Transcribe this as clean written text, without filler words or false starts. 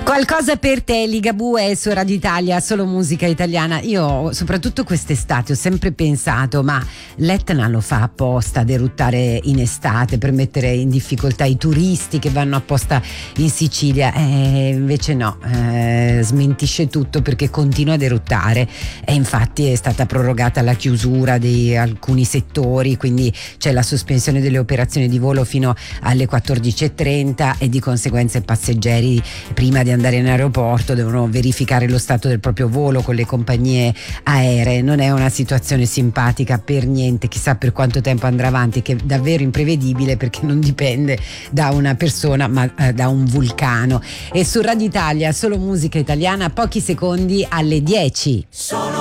Qualcosa per te, Ligabue su Radio Italia, solo musica italiana. Io soprattutto quest'estate ho sempre pensato, ma l'Etna lo fa apposta ad eruttare in estate per mettere in difficoltà i turisti che vanno apposta in Sicilia, invece no, smentisce tutto perché continua ad eruttare e infatti è stata prorogata la chiusura di alcuni settori, quindi c'è la sospensione delle operazioni di volo fino alle 14:30 e di conseguenza i passeggeri prima di andare in aeroporto devono verificare lo stato del proprio volo con le compagnie aeree. Non è una situazione simpatica per niente, chissà per quanto tempo andrà avanti, che è davvero imprevedibile perché non dipende da una persona ma da un vulcano. E su Radio Italia solo musica italiana, pochi secondi alle 10.